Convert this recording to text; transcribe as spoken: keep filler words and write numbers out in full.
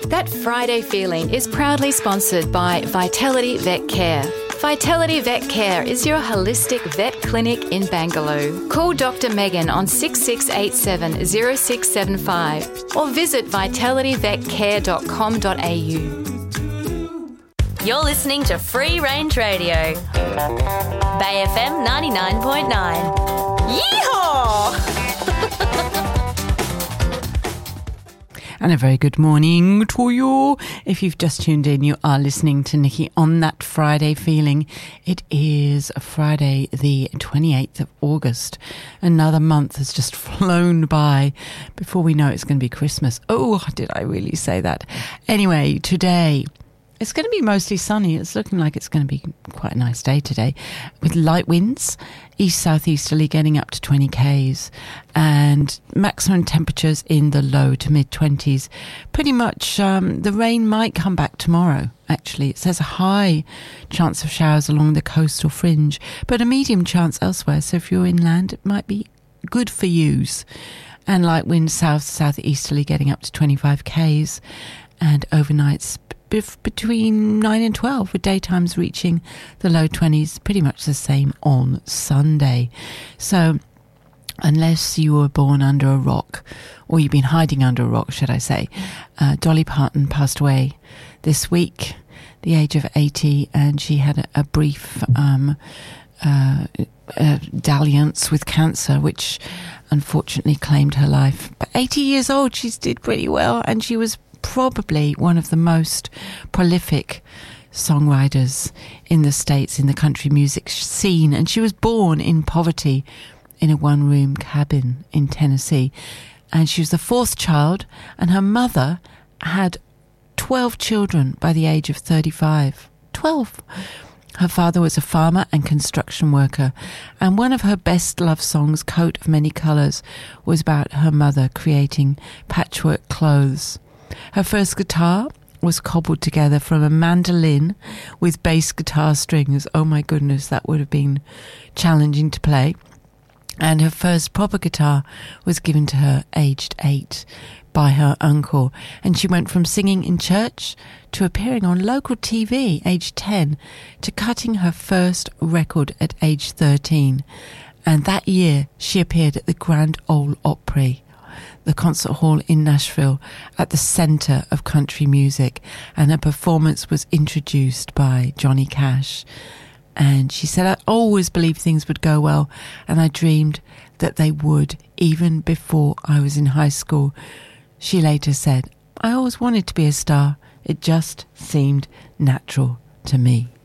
That Friday feeling is proudly sponsored by Vitality Vet Care. Vitality Vet Care is your holistic vet clinic in Bangalore. Call Doctor Megan on six six eight seven zero six seven five or visit vitality vet care dot com dot a u. You're listening to Free Range Radio. Bay F M ninety-nine point nine. Yeehaw! And a very good morning to you. If you've just tuned in, you are listening to Nikki on That Friday Feeling. It is Friday the twenty-eighth of August. Another month has just flown by. Before we know it's going to be Christmas. Oh, did I really say that? Anyway, today it's going to be mostly sunny. It's looking like it's going to be quite a nice day today, with light winds, east-southeasterly getting up to twenty kays, and maximum temperatures in the low to mid-twenties. Pretty much um, the rain might come back tomorrow, actually. It says a high chance of showers along the coastal fringe, but a medium chance elsewhere. So if you're inland, it might be good for yous. And light winds south-southeasterly getting up to twenty-five kays, and overnights between nine and twelve, with daytimes reaching the low twenties, pretty much the same on Sunday. So unless you were born under a rock, or you've been hiding under a rock, should I say, uh, Dolly Parton passed away this week, the age of eighty, and she had a, a brief um, uh, uh, dalliance with cancer, which unfortunately claimed her life. But eighty years old, she did pretty well, and she was probably one of the most prolific songwriters in the States, in the country music scene. And she was born in poverty in a one-room cabin in Tennessee. And she was the fourth child, and her mother had twelve children by the age of thirty-five. twelve! Her father was a farmer and construction worker, and one of her best loved songs, Coat of Many Colours, was about her mother creating patchwork clothes. Her first guitar was cobbled together from a mandolin with bass guitar strings. Oh my goodness, that would have been challenging to play. And her first proper guitar was given to her aged eight by her uncle. And she went from singing in church to appearing on local T V, aged ten, to cutting her first record at age thirteen. And that year she appeared at the Grand Ole Opry, the concert hall in Nashville, at the centre of country music, and her performance was introduced by Johnny Cash. And she said, I always believed things would go well, and I dreamed that they would, even before I was in high school. She later said, I always wanted to be a star. It just seemed natural to me.